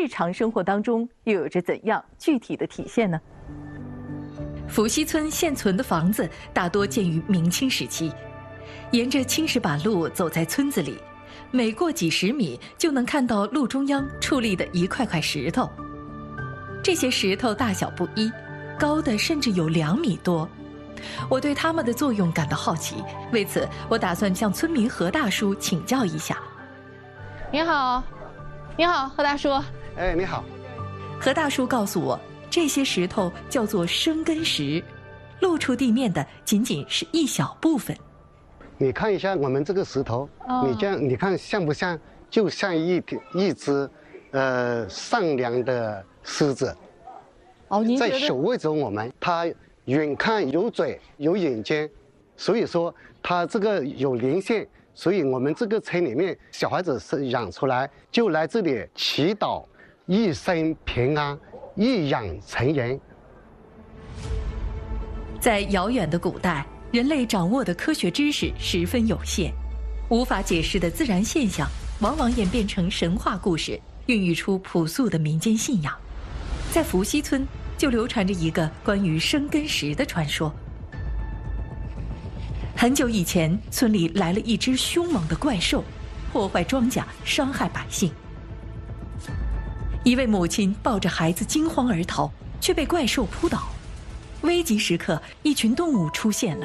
日常生活当中又有着怎样具体的体现呢？ 伏羲村现存的房子大多建于明清时期，沿着青石板路走在村子里，每过几十米就能看到路中央矗立的一块块石头。这些石头大小不一，高的甚至有2米多。我对它们的作用感到好奇，为此我打算向村民何大叔请教一下。 您好，您好，何大叔。 哎，你好。 何大叔告诉我，这些石头叫做生根石，露出地面的仅仅是一小部分。 你看一下我们这个石头，你这样你看像不像？就像一只善良的狮子，在守卫着我们。它远看有嘴有眼睛，所以说它这个有灵性。所以我们这个村里面小孩子是养出来就来这里祈祷，一生平安，一养成人。 在遥远的古代，人类掌握的科学知识十分有限，无法解释的自然现象往往演变成神话故事，孕育出朴素的民间信仰。在伏羲村就流传着一个关于生根石的传说。很久以前，村里来了一只凶猛的怪兽，破坏庄稼，伤害百姓。一位母亲抱着孩子惊慌而逃，却被怪兽扑倒。危急时刻，一群动物出现了，